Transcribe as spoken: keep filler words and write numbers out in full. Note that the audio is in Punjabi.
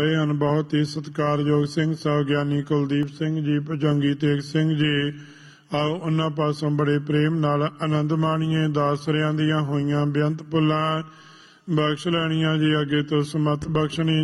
ਇਹ ਹਨ ਬਹੁਤ ਹੀ ਸਤਿਕਾਰਯੋਗ ਸਿੰਘ ਸਾਹਿਬ ਗਿਆਨੀ ਕੁਲਦੀਪ ਸਿੰਘ ਜੀ, ਭੁਜੰਗੀ ਤੇਗ ਸਿੰਘ ਜੀ। ਆਓ ਉਹਨਾਂ ਪਾਸੋਂ ਬੜੇ ਪ੍ਰੇਮ ਨਾਲ ਆਨੰਦ ਮਾਣੀਏ। ਦਾਸਰਿਆਂ ਦੀਆਂ ਹੋਈਆਂ ਬੇਅੰਤ ਭੁੱਲਾਂ ਬਖਸ਼ ਲੈਣੀਆਂ ਜੀ, ਅੱਗੇ ਤੋਂ ਸਮਤ ਬਖਸ਼ਣੀ